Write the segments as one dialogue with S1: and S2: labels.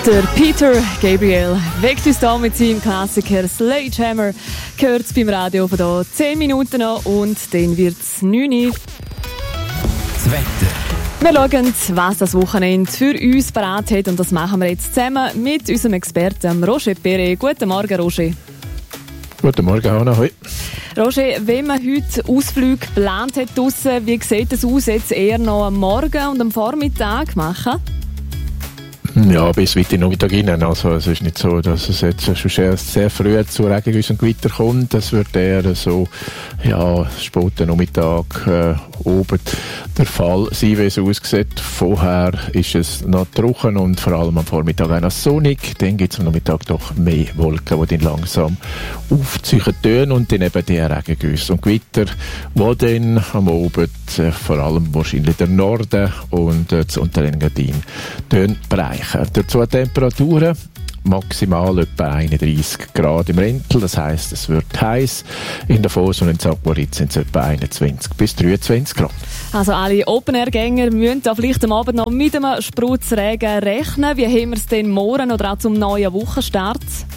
S1: Der Peter Gabriel weckt uns hier mit seinem Klassiker Sledgehammer. Gehört beim Radio von hier 10 Minuten noch und dann wird es 9 Uhr.
S2: Das Wetter.
S1: Wir schauen, was das Wochenende für uns parat hat, und das machen wir jetzt zusammen mit unserem Experten Roger Perret. Guten Morgen, Roger.
S3: Guten Morgen, Hanna. Hoi.
S1: Roger, wenn man heute Ausflüge geplant hat draussen, wie sieht es aus, jetzt eher noch am Morgen und am Vormittag machen?
S3: Ja, bis weit in den Nachmittag rein. Also es ist nicht so, dass es jetzt schon sehr früh zu Regenguss und Gewitter kommt. Das wird eher so, ja, späten Nachmittag oben der Fall sein, wie es aussieht. Vorher ist es noch trocken und vor allem am Vormittag auch noch sonnig. Dann gibt es am Nachmittag doch mehr Wolken, die dann langsam aufziehen tun, und dann eben die Regengüsse und Gewitter, die dann am Abend vor allem wahrscheinlich der Norden und das Unterengadin bereichen. Dazu Temperaturen maximal etwa 31 Grad im Rentel, das heisst, es wird heiß. In Davos und in St. Moritz sind es etwa 21 bis 23 Grad.
S1: Also alle Open-Air-Gänger müssen da vielleicht am Abend noch mit einem Spritzregen rechnen. Wie haben wir es denn morgen oder auch zum neuen Wochenstart?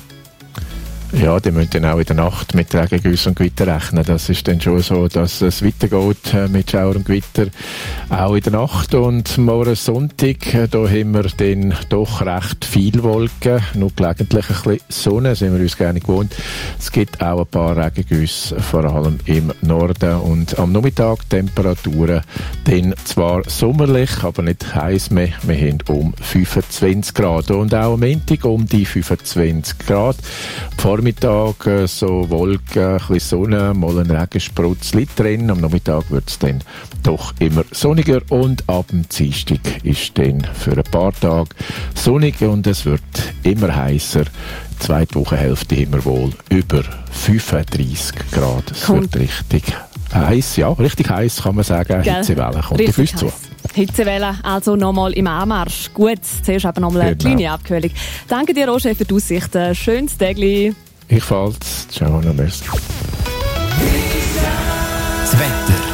S3: Ja, die müssen dann auch in der Nacht mit Regengüssen und Gewitter rechnen. Das ist dann schon so, dass es weitergeht mit Schauer und Gewitter auch in der Nacht. Und morgen Sonntag, da haben wir dann doch recht viel Wolken, nur gelegentlich ein bisschen Sonne, sind wir uns gerne gewohnt. Es gibt auch ein paar Regengüsse, vor allem im Norden. Und am Nachmittag Temperaturen dann zwar sommerlich, aber nicht heiß mehr. Wir haben um 25 Grad und auch am Montag um die 25 Grad. Vormittag so Wolken, ein bisschen Sonne, mal ein Regensprutzli drin. Am Nachmittag wird es dann doch immer sonniger, und ab dem Dienstag ist dann für ein paar Tage sonnig und es wird immer heißer. Die zweite Wochenhälfte immer wohl über 35 Grad. Es wird richtig heiß, ja, richtig heiß kann man sagen. Hitzewelle kommt auf uns zu.
S1: Hitzewelle, also nochmal im Anmarsch. Gut, zuerst aber nochmal eine kleine Abkühlung. Danke dir, Roger, für die Aussichten. Schönes Tägli.
S3: Ich fall's. Ciao, merci.
S2: Das Wetter.